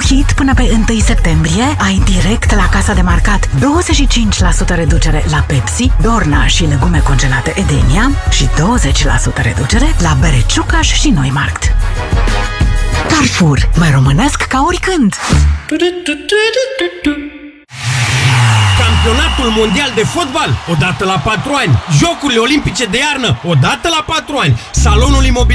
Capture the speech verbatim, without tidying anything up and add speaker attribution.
Speaker 1: Hit până pe întâi septembrie ai direct la casa de marcat douăzeci și cinci la sută reducere la Pepsi, Dorna și legume congelate Edenia și douăzeci la sută reducere la bere Ciucaș și Noimarkt. Carrefour, mai românesc ca oricând!
Speaker 2: Campionatul mondial de fotbal, odată la patru ani. Jocurile olimpice de iarnă, odată la patru ani. Salonul imobiliar